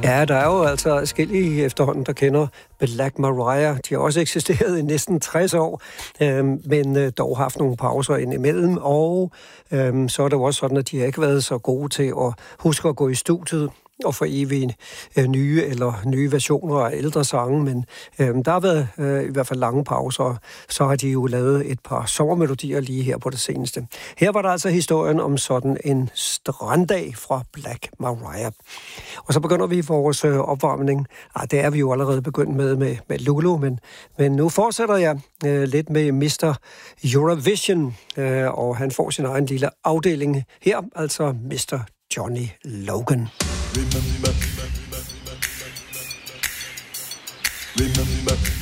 Ja, der er jo altså forskellige efterhånden, der kender Black Mariah. De har også eksisteret i næsten 60 år, men dog haft nogle pauser indimellem, og så er det jo også sådan, at de har ikke været så gode til at huske at gå i studiet og for evige nye versioner af ældre sange, men der har været i hvert fald lange pauser, så har de jo lavet et par sommermelodier lige her på det seneste. Her var der altså historien om sådan en stranddag fra Black Mariah. Og så begynder vi vores opvarmning. Det er vi jo allerede begyndt med Lulu, men nu fortsætter jeg lidt med Mr. Eurovision, og han får sin egen lille afdeling her, altså Mr. Johnny Logan. Remember